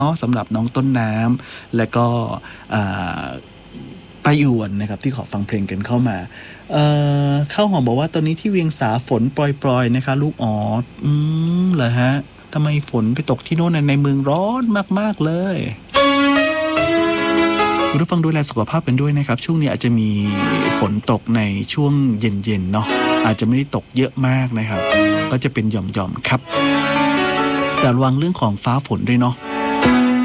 นาะสำหรับน้องต้นน้ำและก็ป้ายวนนะครับที่ขอฟังเพลงกันเข้ามาข้าวหอมบอกว่าตอนนี้ที่เวียงสาฝนปรอยๆนะคะลูกอ๋อเหรอฮะทำไมฝนไปตกที่โน่นในเมืองร้อนมากๆเลยคุณผู้ฟังดูแลสุขภาพกันด้วยนะครับช่วงนี้อาจจะมีฝนตกในช่วงเย็นๆเนาะอาจจะไม่ได้ตกเยอะมากนะครับก็จะเป็นหย่อมๆครับแต่ระวังเรื่องของฟ้าฝนด้วยเนาะ